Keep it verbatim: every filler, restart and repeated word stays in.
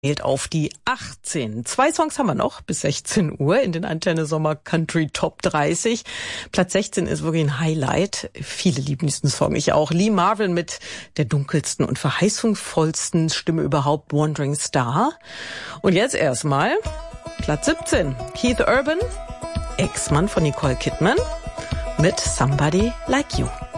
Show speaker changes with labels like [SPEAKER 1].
[SPEAKER 1] auf die achtzehn. Zwei Songs haben wir noch bis sechzehn Uhr in den Antenne Sommer Country Top dreißig. Platz sechzehn ist wirklich ein Highlight. Viele lieben diesen Song, ich auch. Lee Marvin mit der dunkelsten und verheißungsvollsten Stimme überhaupt, Wandering Star. Und jetzt erstmal Platz siebzehn. Keith Urban, Ex-Mann von Nicole Kidman mit Somebody Like You.